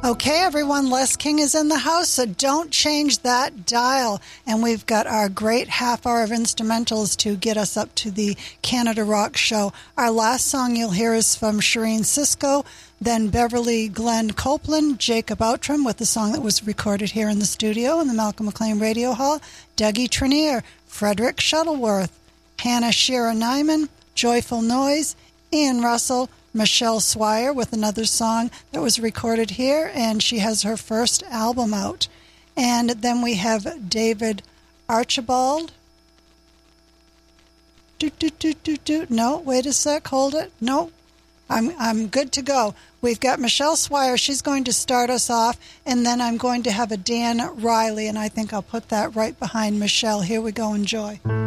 Okay, everyone, Les King is in the house, so don't change that dial. And we've got our great half hour of instrumentals to get us up to the Canada Rock Show. Our last song you'll hear is from Shireen Cisco, then Beverly Glenn Copeland, Jacob Outram with the song that was recorded here in the studio in the Malcolm McLean Radio Hall, Dougie Trenier, Frederick Shuttleworth, Hannah Shearer Nyman, Joyful Noise, Ian Russell, Michelle Swire with another song that was recorded here, and she has her first album out. And then we have David Archibald. No, wait a sec, hold it. No, I'm good to go. We've got Michelle Swire. She's going to start us off, and then I'm going to have a Dan Riley, and I think I'll put that right behind Michelle. Here we go. Enjoy.